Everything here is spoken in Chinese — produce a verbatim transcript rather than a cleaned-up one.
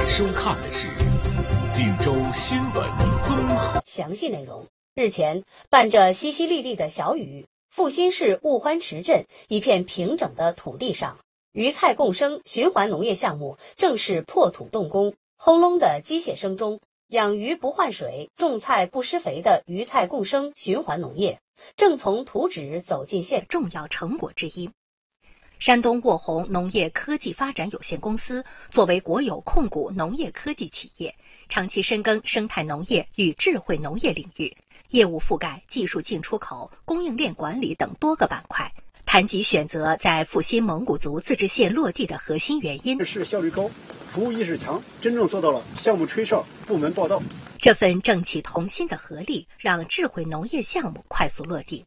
收看的是锦州新闻综合详细内容。日前，伴着淅淅沥沥的小雨，阜新市务欢池镇一片平整的土地上，鱼菜共生循环农业项目正式破土动工。轰隆的机械声中，养鱼不换水，种菜不施肥的鱼菜共生循环农业正从图纸走进现重要成果之一。山东沃宏农业科技发展有限公司作为国有控股农业科技企业，长期深耕生态农业与智慧农业领域，业务覆盖技术进出口、供应链管理等多个板块。谈及选择在阜新蒙古族自治县落地的核心原因， 是效率高，服务意识强，真正做到了项目吹哨、部门报到。 这份政企同心的合力，让智慧农业项目快速落地。